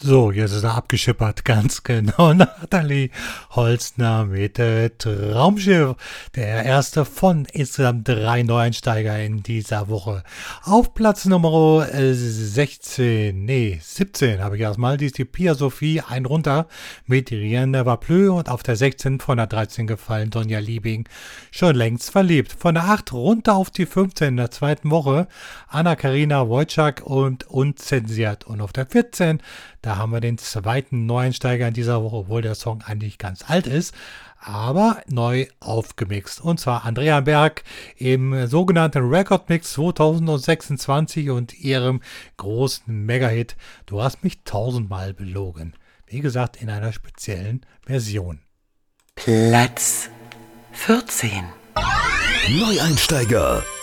So, jetzt ist er abgeschippert, ganz genau. Nathalie Holzner mit Traumschiff, der erste von insgesamt 3 Neueinsteiger in dieser Woche. Auf Platz Nummer 17 habe ich erstmal, die ist die Pia Sophie, ein runter mit Rien ne va plus und auf der 16 von der 13 gefallen Donja Liebing, schon längst verliebt. Von der 8 runter auf die 15 in der zweiten Woche, Anna-Karina Wojcik und Unzensiert. Und auf der 14, da haben wir den zweiten Neueinsteiger in dieser Woche, obwohl der Song eigentlich ganz alt ist, aber neu aufgemixt. Und zwar Andrea Berg im sogenannten Record Mix 2026 und ihrem großen Mega-Hit Du hast mich 1000-mal belogen. Wie gesagt, in einer speziellen Version. Platz 14. Neueinsteiger